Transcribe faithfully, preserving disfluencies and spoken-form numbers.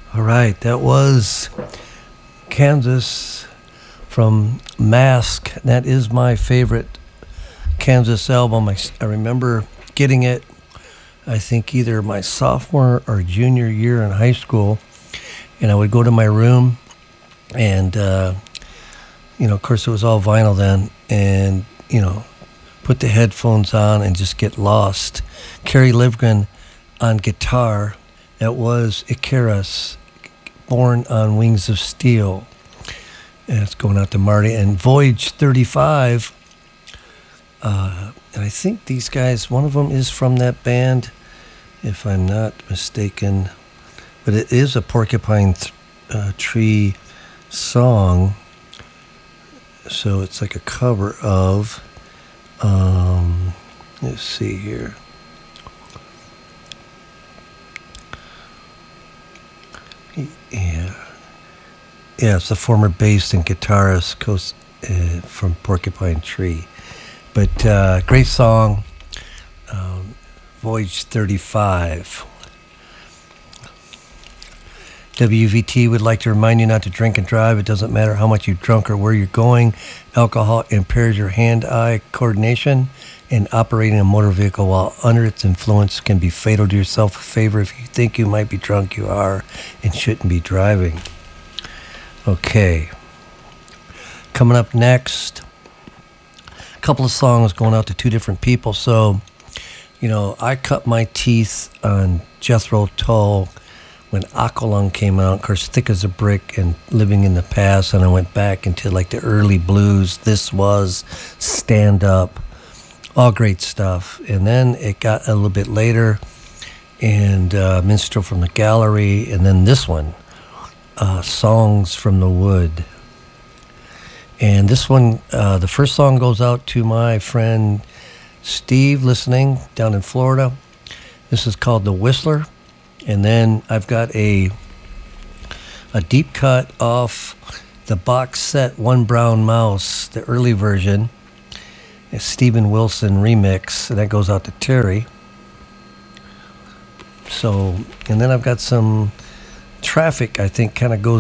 All right, that was Kansas from Mask. That is my favorite Kansas album. I, s- I remember getting it, I think, either my sophomore or junior year in high school. And I would go to my room, and, uh, you know, of course, it was all vinyl then, and, you know, put the headphones on and just get lost. Kerry Livgren on guitar. That was Icarus, Born on Wings of Steel. And it's going out to Marty. And Voyage thirty-five, uh, and I think these guys, one of them is from that band, if I'm not mistaken. But it is a Porcupine th- uh, Tree song. So it's like a cover of, um, let's see here. Yeah. Yeah, it's the former bass and guitarist Coast, uh, from Porcupine Tree. But uh, great song, um, Voyage thirty-five. W V T would like to remind you not to drink and drive. It doesn't matter how much you've drunk or where you're going. Alcohol impairs your hand-eye coordination, and operating a motor vehicle while under its influence can be fatal. Do yourself a favor. If you think you might be drunk, you are and shouldn't be driving. Okay. Coming up next, a couple of songs going out to two different people. So, you know, I cut my teeth on Jethro Tull when Aqualung came out, of course, Thick as a Brick and Living in the Past, and I went back into like the early blues. This was Stand Up, all great stuff. And then it got a little bit later, and uh, Minstrel from the Gallery, and then this one, uh, Songs from the Wood. And this one, uh, the first song goes out to my friend Steve, listening down in Florida. This is called The Whistler. And then I've got a a deep cut off the box set One Brown Mouse, the early version, a Steven Wilson remix, and that goes out to Terry. So, and then I've got some Traffic, I think, kind of goes